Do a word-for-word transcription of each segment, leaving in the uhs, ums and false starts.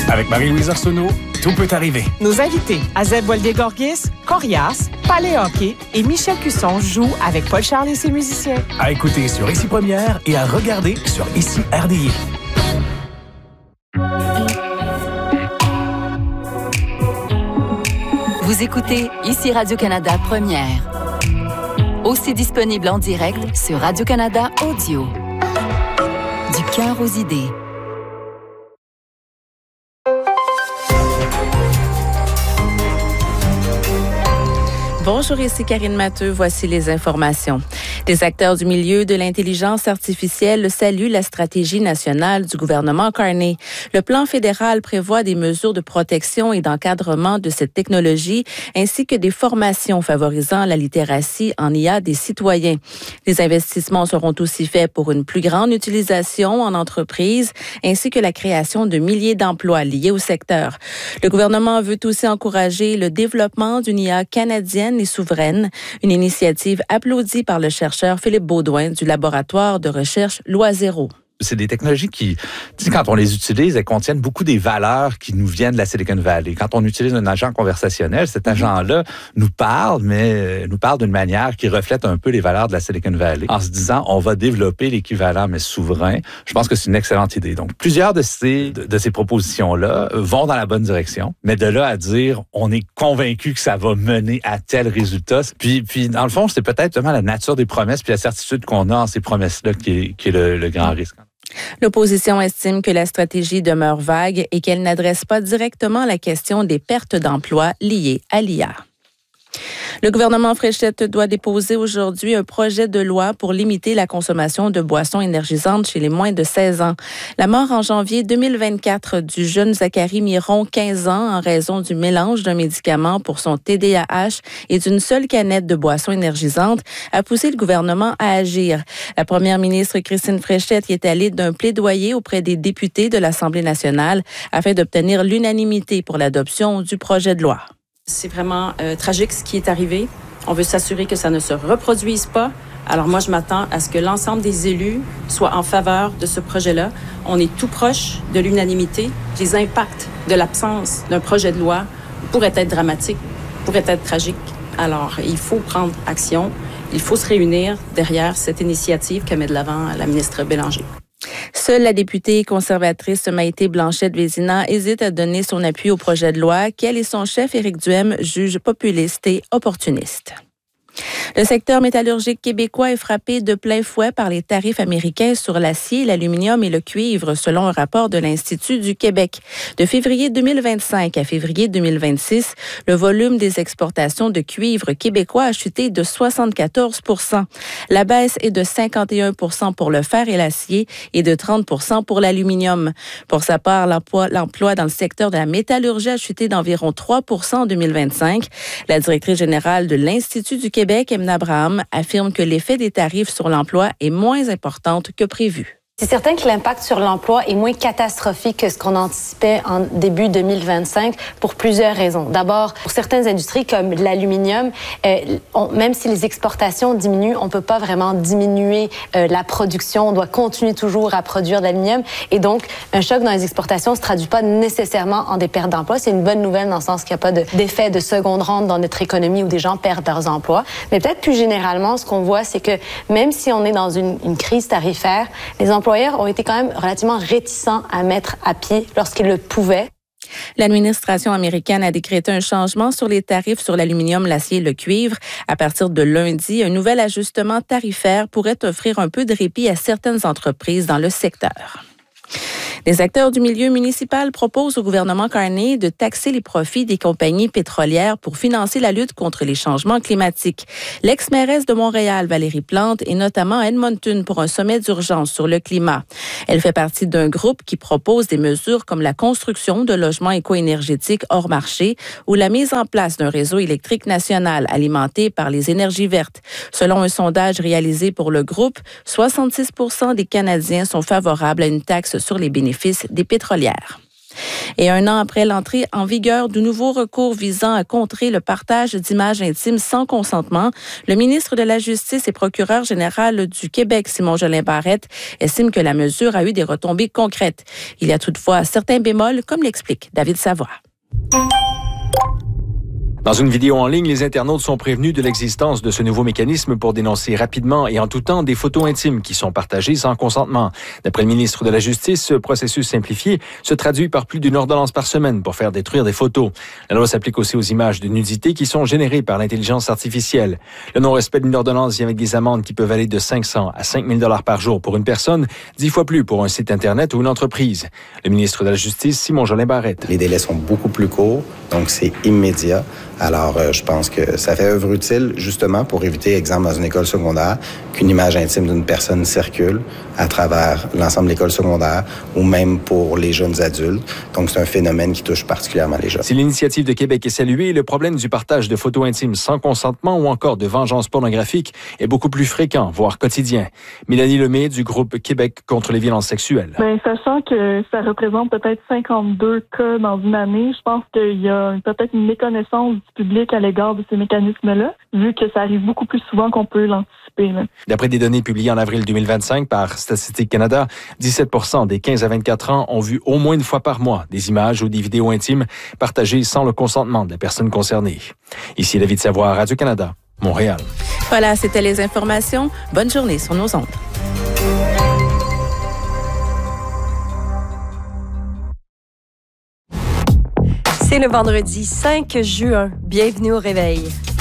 Avec Marie-Louise Arsenault, tout peut arriver. Nos invités, Azeb Walde-Gorgis, Corias, Palais Hockey et Michel Cusson jouent avec Paul Charles et ses musiciens. À écouter sur Ici Première et à regarder sur Ici R D I. Vous écoutez Ici Radio-Canada Première. Aussi disponible en direct sur Radio-Canada Audio. Du cœur aux idées. Bonjour, ici Karine Matteux. Voici les informations. Les acteurs du milieu de l'intelligence artificielle saluent la stratégie nationale du gouvernement Carney. Le plan fédéral prévoit des mesures de protection et d'encadrement de cette technologie, ainsi que des formations favorisant la littératie en I A des citoyens. Les investissements seront aussi faits pour une plus grande utilisation en entreprise, ainsi que la création de milliers d'emplois liés au secteur. Le gouvernement veut aussi encourager le développement d'une I A canadienne et souveraine, une initiative applaudie par le chercheur Philippe Baudouin du laboratoire de recherche Loisero. C'est des technologies qui, tu sais, quand on les utilise, elles contiennent beaucoup des valeurs qui nous viennent de la Silicon Valley. Quand on utilise un agent conversationnel, cet agent-là nous parle, mais nous parle d'une manière qui reflète un peu les valeurs de la Silicon Valley. En se disant, on va développer l'équivalent, mais souverain. Je pense que c'est une excellente idée. Donc, plusieurs de ces, de, de ces propositions-là vont dans la bonne direction. Mais de là à dire, on est convaincu que ça va mener à tel résultat. Puis, puis dans le fond, c'est peut-être vraiment la nature des promesses puis la certitude qu'on a en ces promesses-là qui est, qui est le, le grand risque. L'opposition estime que la stratégie demeure vague et qu'elle n'adresse pas directement la question des pertes d'emplois liées à l'I A. Le gouvernement Fréchette doit déposer aujourd'hui un projet de loi pour limiter la consommation de boissons énergisantes chez les moins de seize ans. La mort en janvier deux mille vingt-quatre du jeune Zachary Miron, quinze ans, en raison du mélange d'un médicament pour son T D A H et d'une seule canette de boisson énergisante, a poussé le gouvernement à agir. La première ministre Christine Fréchette y est allée d'un plaidoyer auprès des députés de l'Assemblée nationale afin d'obtenir l'unanimité pour l'adoption du projet de loi. C'est vraiment euh, tragique ce qui est arrivé. On veut s'assurer que ça ne se reproduise pas. Alors moi, je m'attends à ce que l'ensemble des élus soient en faveur de ce projet-là. On est tout proche de l'unanimité. Les impacts de l'absence d'un projet de loi pourraient être dramatiques, pourraient être tragiques. Alors, il faut prendre action. Il faut se réunir derrière cette initiative que met de l'avant la ministre Bélanger. Seule la députée conservatrice Maïté Blanchette-Vézina hésite à donner son appui au projet de loi qu'elle et son chef Éric Duhem jugent populiste et opportuniste. Le secteur métallurgique québécois est frappé de plein fouet par les tarifs américains sur l'acier, l'aluminium et le cuivre, selon un rapport de l'Institut du Québec. De février deux mille vingt-cinq à février deux mille vingt-six, le volume des exportations de cuivre québécois a chuté de soixante-quatorze pour cent. La baisse est de cinquante et un pour cent pour le fer et l'acier et de trente pour cent pour l'aluminium. Pour sa part, l'emploi, l'emploi dans le secteur de la métallurgie a chuté d'environ trois pour cent en deux mille vingt-cinq. La directrice générale de l'Institut du Québec, Emna Abraham, affirme que l'effet des tarifs sur l'emploi est moins important que prévu. C'est certain que l'impact sur l'emploi est moins catastrophique que ce qu'on anticipait en début deux mille vingt-cinq pour plusieurs raisons. D'abord, pour certaines industries comme l'aluminium, euh, on, même si les exportations diminuent, on peut pas vraiment diminuer euh, la production. On doit continuer toujours à produire de l'aluminium. Et donc, un choc dans les exportations se traduit pas nécessairement en des pertes d'emplois. C'est une bonne nouvelle dans le sens qu'il n'y a pas de, d'effet de seconde ronde dans notre économie où des gens perdent leurs emplois. Mais peut-être plus généralement, ce qu'on voit, c'est que même si on est dans une, une crise tarifaire, les emplois Les employeurs ont été quand même relativement réticents à mettre à pied lorsqu'ils le pouvaient. L'administration américaine a décrété un changement sur les tarifs sur l'aluminium, l'acier et le cuivre. À partir de lundi, un nouvel ajustement tarifaire pourrait offrir un peu de répit à certaines entreprises dans le secteur. Les acteurs du milieu municipal proposent au gouvernement Carney de taxer les profits des compagnies pétrolières pour financer la lutte contre les changements climatiques. L'ex-mairesse de Montréal, Valérie Plante, est notamment à Edmonton pour un sommet d'urgence sur le climat. Elle fait partie d'un groupe qui propose des mesures comme la construction de logements éco-énergétiques hors marché ou la mise en place d'un réseau électrique national alimenté par les énergies vertes. Selon un sondage réalisé pour le groupe, soixante-six pour cent des Canadiens sont favorables à une taxe sur les bénéfices des pétrolières. Et un an après l'entrée en vigueur du nouveau recours visant à contrer le partage d'images intimes sans consentement, le ministre de la Justice et procureur général du Québec, Simon-Jolin Barrette, estime que la mesure a eu des retombées concrètes. Il y a toutefois certains bémols, comme l'explique David Savoie. Dans une vidéo en ligne, les internautes sont prévenus de l'existence de ce nouveau mécanisme pour dénoncer rapidement et en tout temps des photos intimes qui sont partagées sans consentement. D'après le ministre de la Justice, ce processus simplifié se traduit par plus d'une ordonnance par semaine pour faire détruire des photos. La loi s'applique aussi aux images de nudité qui sont générées par l'intelligence artificielle. Le non-respect d'une ordonnance vient avec des amendes qui peuvent aller de cinq cents à cinq mille dollars par jour pour une personne, dix fois plus pour un site Internet ou une entreprise. Le ministre de la Justice, Simon-Jolin Barrette. Les délais sont beaucoup plus courts, donc c'est immédiat. Alors, euh, je pense que ça fait œuvre utile, justement, pour éviter, exemple, dans une école secondaire, qu'une image intime d'une personne circule à travers l'ensemble de l'école secondaire ou même pour les jeunes adultes. Donc, c'est un phénomène qui touche particulièrement les jeunes. Si l'initiative de Québec est saluée, le problème du partage de photos intimes sans consentement ou encore de vengeance pornographique est beaucoup plus fréquent, voire quotidien. Mélanie Lemay du groupe Québec contre les violences sexuelles. Bien, sachant que ça représente peut-être cinquante-deux cas dans une année, je pense qu'il y a peut-être une méconnaissance public à l'égard de ces mécanismes-là, vu que ça arrive beaucoup plus souvent qu'on peut l'anticiper. Là. D'après des données publiées en avril deux mille vingt-cinq par Statistique Canada, dix-sept pour cent des quinze à vingt-quatre ans ont vu au moins une fois par mois des images ou des vidéos intimes partagées sans le consentement de la personne concernée. Ici David Savoie, Radio-Canada, Montréal. Voilà, c'était les informations. Bonne journée sur nos ondes. C'est le vendredi cinq juin. Bienvenue au réveil.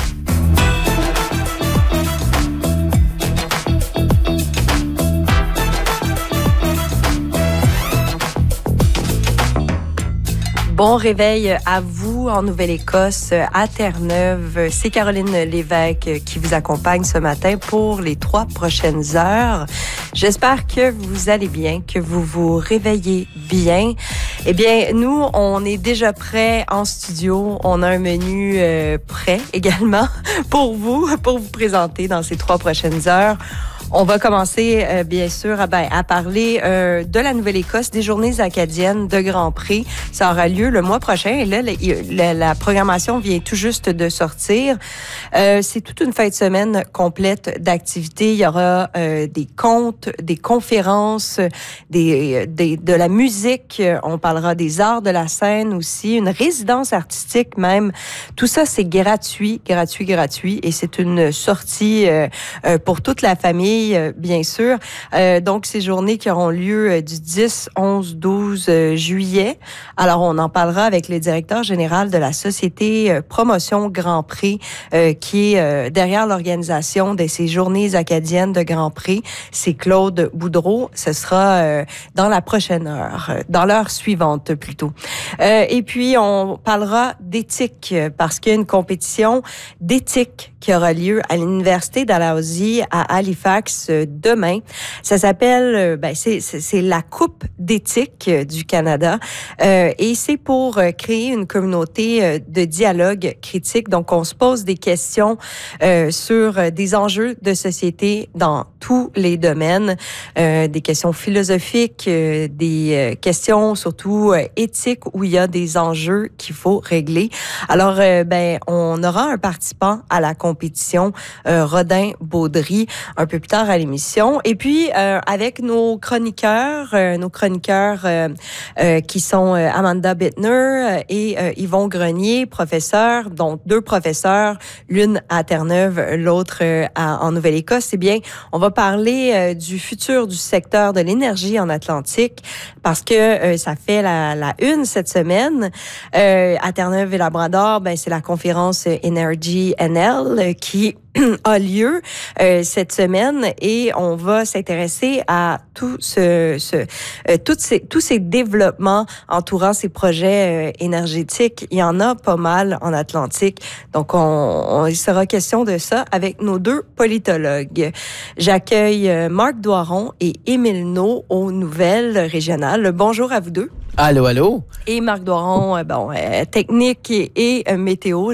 Bon réveil à vous en Nouvelle-Écosse, à Terre-Neuve. C'est Caroline Lévesque qui vous accompagne ce matin pour les trois prochaines heures. J'espère que vous allez bien, que vous vous réveillez bien. Eh bien, nous, on est déjà prêts en studio. On a un menu euh, prêt également pour vous, pour vous présenter dans ces trois prochaines heures. On va commencer, euh, bien sûr, à, ben, à parler euh, de la Nouvelle-Écosse, des Journées acadiennes de Grand Prix. Ça aura lieu le mois prochain. Et là, la, la, la programmation vient tout juste de sortir. Euh, c'est toute une fin de semaine complète d'activités. Il y aura euh, des contes, des conférences, des, des, de la musique. On parlera des arts de la scène aussi, une résidence artistique même. Tout ça, c'est gratuit, gratuit, gratuit. Et c'est une sortie euh, euh, pour toute la famille. Bien sûr. Euh, donc, ces journées qui auront lieu du dix, onze, douze juillet. Alors, on en parlera avec le directeur général de la Société Promotion Grand Prix, euh, qui est euh, derrière l'organisation de ces Journées acadiennes de Grand Prix. C'est Claude Boudreau. Ce sera euh, dans la prochaine heure, dans l'heure suivante plutôt. Euh, et puis, on parlera d'éthique parce qu'il y a une compétition d'éthique qui aura lieu à l'Université Dalhousie à Halifax demain. Ça s'appelle, ben c'est, c'est, c'est la Coupe d'éthique du Canada euh, et c'est pour créer une communauté de dialogue critique. Donc, on se pose des questions euh, sur des enjeux de société dans tous les domaines, euh, des questions philosophiques, euh, des euh, questions surtout euh, éthiques où il y a des enjeux qu'il faut régler. Alors, euh, ben, on aura un participant à la compétition, euh, Rodin Baudry, un peu plus tard à l'émission. Et puis, euh, avec nos chroniqueurs, euh, nos chroniqueurs euh, euh, qui sont euh, Amanda Bittner et euh, Yvon Grenier, professeurs, donc deux professeurs, l'une à Terre-Neuve, l'autre euh, à, en Nouvelle-Écosse. Eh bien, on va parler euh, du futur du secteur de l'énergie en Atlantique parce que euh, ça fait la, la une cette semaine. Euh, à Terre-Neuve et Labrador, ben, c'est la conférence Energy N L qui a lieu euh, cette semaine et on va s'intéresser à tout ce, ce euh, toutes ces, tous ces développements entourant ces projets euh, énergétiques. Il y en a pas mal en Atlantique. Donc, on, on il sera question de ça avec nos deux politologues. J'accueille euh, Marc Doiron et Émile Nault aux nouvelles régionales. Bonjour à vous deux. Allô, allô. Et Marc Doiron, euh, bon, euh, technique et, et euh, météo.